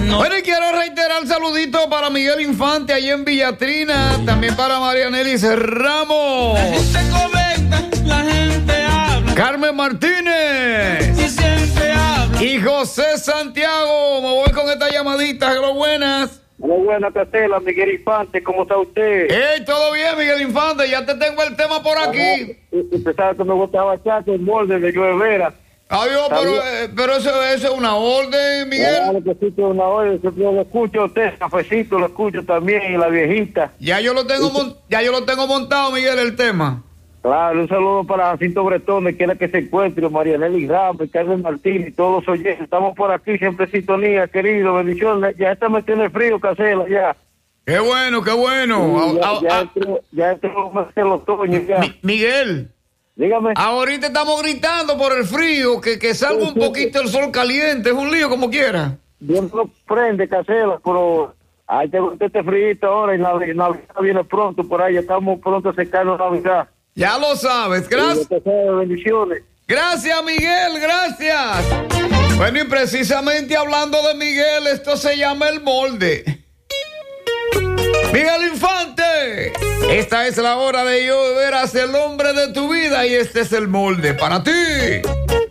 Bueno, y quiero reiterar saludito para Miguel Infante allá en Villatrina, también para Marianelis Ramos. La gente comenta, la gente habla. Carmen Martínez. Y siempre habla. Y José Santiago. Me voy con esta llamadita. Hello, buenas. Muy buena, Castela, Miguel Infante, ¿cómo está usted? Hey, todo bien, Miguel Infante, ya te tengo el tema por aquí. Usted sabe que me gusta bachata, el molde de Joe Vera. Adiós, pero eso es una orden, Miguel. Claro que sí, que una orden, yo lo escucho a usted, cafecito, lo escucho también, y la viejita. Ya yo lo tengo montado, Miguel, el tema. Claro, un saludo para Jacinto Bretón, de quiera que se encuentre, Marianelli Ramos, Carmen Martín y todos los oyentes. Estamos por aquí, siempre en sintonía, querido, bendiciones. Ya está metiendo frío, Casela, ya. Qué bueno, qué bueno. Ya entró más el otoño, ya. Miguel. Dígame. Ahorita estamos gritando por el frío, que salga un poquito el sol caliente, es un lío como quiera. Bien lo prende, Casela, pero hay que gusta este frío ahora y Navidad viene pronto por ahí, estamos pronto a secarnos Navidad. Ya lo sabes, gracias. Bendiciones. Gracias, Miguel, gracias. Bueno, y precisamente hablando de Miguel, esto se llama el molde. Miguel Infante, esta es la hora de yo ver a el hombre de tu vida y este es el molde para ti.